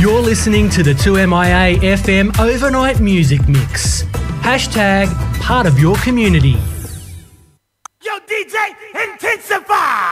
You're listening to the 2MIA FM Overnight Music Mix. Hashtag part of your community. Yo, DJ, intensify!